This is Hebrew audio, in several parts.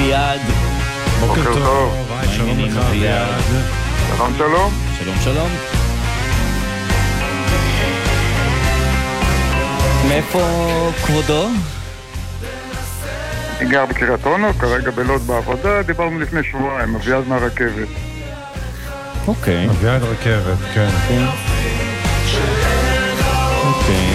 אביעד. בוקר טוב. שלום לך אביעד. שלום שלום. שלום שלום. מאיפה כבודו? אני גר בקריית אונו, כרגע בלוד בעבודה, דיברנו לפני שבועיים, אביעד מהרכבת. אוקיי. אביעד רכבת, כן. אוקיי.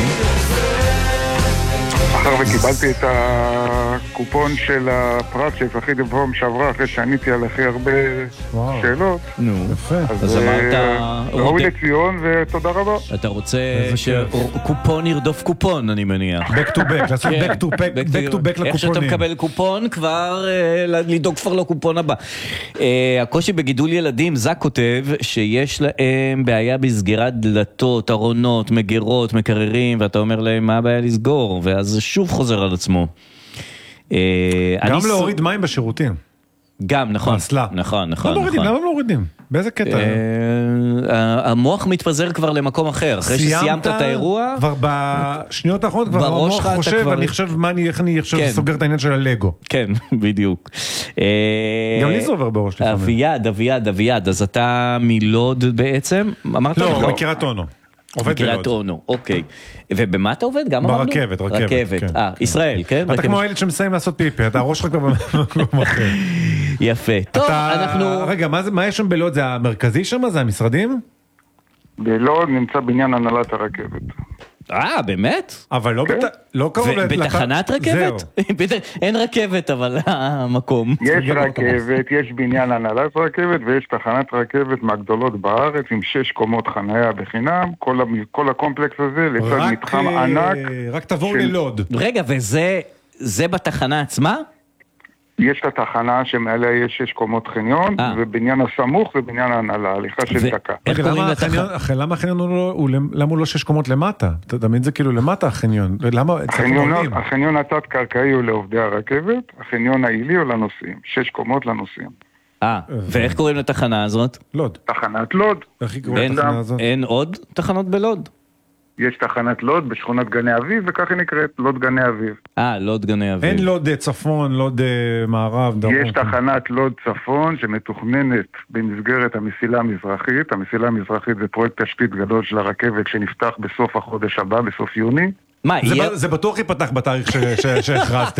אחר וקיבלתי את הקופון של הפרט שהזכיתי בפעם שעברה, אחרי שעניתי על הכי הרבה שאלות. נו, יפה. אז אמרת... ראוי לציון ותודה רבה. אתה רוצה שקופון ירדוף קופון, אני מניח. back to back, לעשות back to back לקופונים. איך שאתה מקבל קופון, כבר לדאוג כבר לקופון הבא. הקושי בגידול ילדים, זק כותב שיש להם בעיה בסגירת דלתות, ארונות, מגירות, מקררים, ואתה אומר להם מה הבעיה לסגור, ואז זה שוב חוזר על עצמו. גם להוריד מים בשירותים. גם, נכון. אסלה. נכון. למה לא מורידים? באיזה קטע? המוח מתפזר כבר למקום אחר. אחרי שסיימת את האירוע... כבר בשניות האחרונות, כבר המוח חושב, אני חושב, איך אני עכשיו סוגר את העניין של הלגו. כן, בדיוק. גם לי זה עובר בראש לפעמים. אביעד, אז אתה מלוד בעצם? אמרת? לא, מקריית אונו. עובד בלוד. אונו, אוקיי. ובמה אתה עובד? גם אמרנו? רכבת. ישראל, כן? אתה כמו הילד שמסיים לעשות פיפי, אתה הראש שלך כבר במקום אחר. יפה. טוב, אנחנו... רגע, מה יש שם בלוד? זה המרכזי שם? זה המשרדים? בלוד נמצא בניין הנהלת הרכבת. באמת? אבל לא קרוב... בתחנת רכבת? אין רכבת, אבל המקום. יש רכבת, יש בניין הנהלת רכבת, ויש תחנת רכבת מהגדולות בארץ, עם 6 קומות חניה בחינם, כל הקומפלקס הזה לצד מתחם ענק. רק תבואו ללוד. רגע, וזה בתחנה עצמה? יש את התחנה שמעליה יש 6 קומות חניון, ובניין הסמוך זה בניין ההנהלה, הליכה של דקה. למה החניון הוא לא 6 קומות למטה? תמיד זה כאילו למטה החניון. החניון התת-קרקעי הוא לעובדי הרכבת, החניון העילי הוא לנוסעים. 6 קומות לנוסעים. ואיך קוראים לתחנה הזאת? לוד. תחנת לוד. אין עוד תחנות בלוד? יש תחנת לוד בשכונת גני אביב, וכך היא נקראת, לוד גני אביב. לוד גני אביב. אין לוד צפון, לוד מערב, דרום. יש תחנת לוד צפון שמתוכננת במסגרת המסילה המזרחית. המסילה המזרחית זה פרויקט תשתית גדול של הרכבת שנפתח בסוף החודש הבא, בסוף יוני. זה בטוח ייפתח בתאריך שהכרזתם.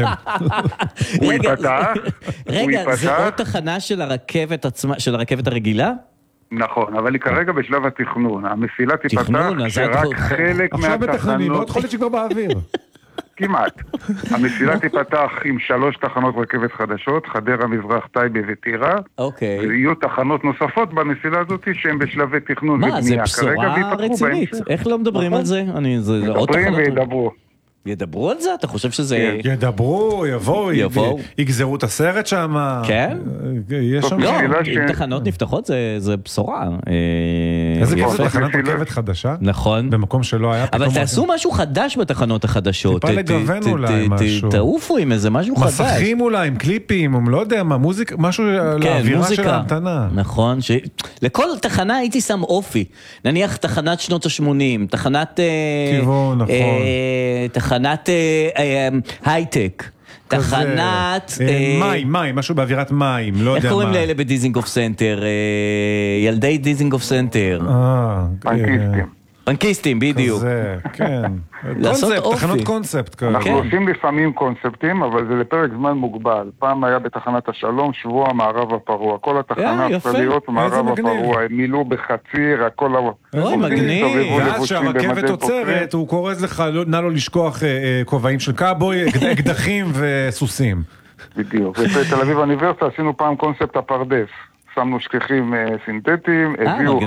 הוא ייפתח. רגע, זה עוד תחנה של הרכבת עצמה, של הרכבת הרגילה? נכון, אבל היא כרגע בשלב התכנון. המסילה תיפתח שרק חלק עכשיו בתכנונים, לא יכול להיות שכבר באוויר. כמעט. המסילה תיפתח עם 3 תחנות רכבת חדשות, חדרה, מזרח, טייבה וטירה. אוקיי. ויהיו תחנות נוספות במסילה הזאת שהן בשלבי תכנון ובנייה. מה, זה בשורה רצינית. איך לא מדברים על זה? מדברים וידברו. ידברו על זה? אתה חושב שזה... ידברו, יבואו, יגזרו את הסרט שם. כן? יש שם... לא, אם תחנות נפתחות זה בשורה. איזה כיף, תחנת רכבת חדשה. נכון. במקום שלא היה. אבל תעשו משהו חדש בתחנות החדשות. טיפה לגוון אולי משהו. תעופו עם איזה משהו חדש. מסכים אולי, עם קליפים, לא יודע מה, מוזיקה, משהו לאווירה של ההמתנה. נכון. לכל תחנה הייתי שם אופי. נניח תחנת שנות ה-80, תחנת... כיוון, נכון. תחנת הייטק, תחנת... מים, משהו באווירת מים, לא יודע מה. איך קוראים לאלה בדיזינגוף סנטר? ילדי דיזינגוף סנטר. פנקיסטים. פנקיסטים, בדיוק. כזה, כן. קונספט, תחנות קונספט. אנחנו עושים לפעמים קונספטים, אבל זה לפרק זמן מוגבל. פעם היה בתחנת השלום, שבוע מערב הפרוע. כל התחנה הפרדיות מערב הפרוע. הם מילאו בחציר, הכל... מגניב. ואז שהרכבת עוצרת, הוא קורא לך, נא לו לשכוח כובעים של קאבוי, אקדחים וסוסים. בדיוק. בתל אביב אוניברסיטה עשינו פעם קונספט הפרדס. שמנו שכחים סינתטיים, הביאו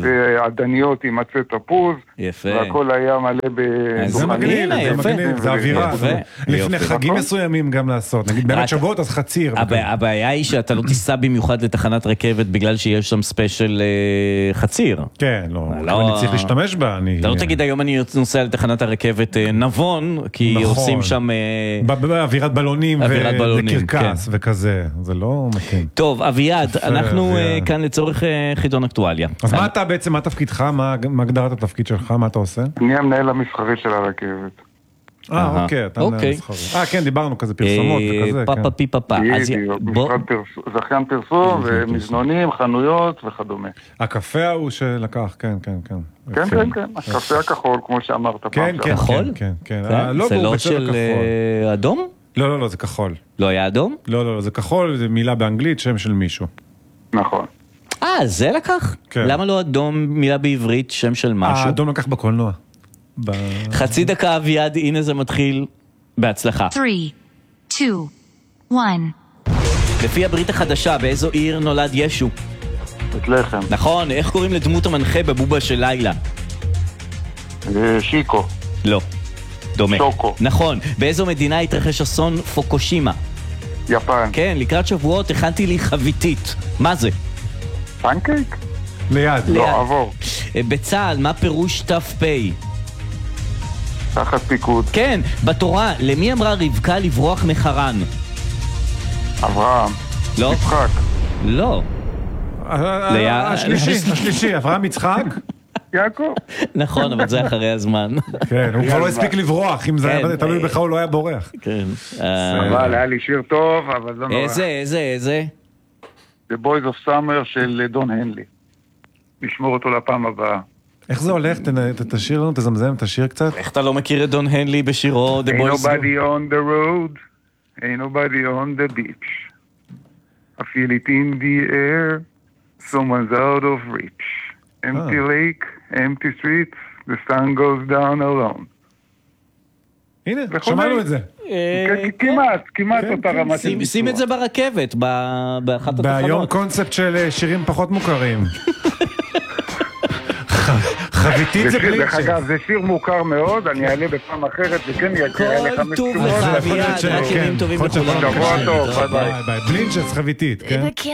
עדניות עם עצי תפוז, והכל היה מלא זה מגניב, זה אווירה. לפני חגים מסוימים גם לעשות, נגיד באמת שבועות אז חציר. הבעיה היא שאתה לא תיסע במיוחד לתחנת רכבת בגלל שיש שם ספיישל חציר. כן, לא, אני צריך להשתמש בה. אתה לא תגיד היום אני נוסע לתחנת הרכבת נבון, כי עושים שם... אווירת בלונים וקרקס וכזה, זה לא מתאים. טוב, אביעד, אנחנו כאן לצורך חידון אקטואליה. אז מה אתה בעצם, מה תפקידך? מה הגדרת התפקיד שלך? מה אתה עושה? אני המנהל המסחרי של הרכבת. אוקיי, אתה מסחרי. כן, דיברנו כזה פרסומות וכזה. פאפה פי פאפה. זכיין פרסום ומזנונים, חנויות וכדומה. הקפה הוא שלקח, כן. כן, הקפה הכחול, כמו שאמרת פעם. כחול? כן. זה לא של אדום? לא, זה כחול. לא היה אדום? לא, זה כחול, זה מילה באנגלית, שם של מישהו. נכון. זה לקח? למה לא אדום מילה בעברית, שם של משהו? האדום לקח בקולנוע. חצי דקה אביעד, הנה זה מתחיל. בהצלחה. 3, 2, 1. לפי הברית החדשה, באיזו עיר נולד ישו? בית לחם. נכון, איך קוראים לדמות המנחה בבובה של לילה? שיקו. לא. דומה. שוקו. נכון, באיזו מדינה התרחש אסון פוקושימה? יפן. כן, לקראת שבועות הכנתי לי חביתית. מה זה? פנקייק? ליד. לא, עבור. בצה"ל, מה פירוש ת"פ? תחת פיקוד. כן, בתורה, למי אמרה רבקה לברוח מחרן? אברהם. לא. יצחק. לא. השלישי, אברהם יצחק? יעקב. נכון, אבל זה אחרי הזמן. כן, הוא כבר לא הספיק לברוח, אם זה היה תלוי בך הוא לא היה בורח. כן. אבל היה לי שיר טוב, אבל לא נורא. איזה? The Boys of Summer של דון הנלי. נשמור אותו לפעם הבאה. איך זה הולך? תשאיר לנו, תזמזם, תשאיר קצת. איך אתה לא מכיר את דון הנלי בשירו The Boys? Ain't nobody on the road, ain't nobody on the beach. I feel it in the air, someone's out of reach. Empty lake, empty streets, the sun goes down alone. הנה, שמענו את זה. כמעט אותה רמת של ביצוע. שים את זה ברכבת, באחת התחנות. בהיום קונספט של שירים פחות מוכרים. חביתית זה בלי... דרך אגב, זה שיר מוכר מאוד, אני אעלה בפעם אחרת וכן יעלה לך כל טוב לך, מיד, רק ימים טובים לכולם. שבוע טוב, ביי ביי. בלינצ'ס חביתית, כן?